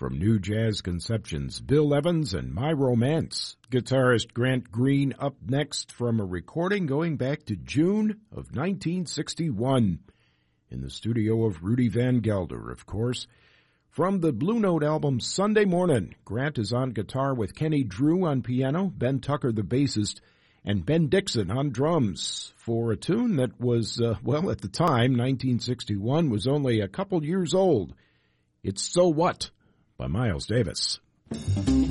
From New Jazz Conceptions, Bill Evans and My Romance. Guitarist Grant Green up next from a recording going back to June of 1961. In the studio of Rudy Van Gelder, of course. From the Blue Note album Sunday Morning, Grant is on guitar with Kenny Drew on piano, Ben Tucker the bassist, and Ben Dixon on drums for a tune that was, at the time, 1961, was only a couple years old. It's So What by Miles Davis.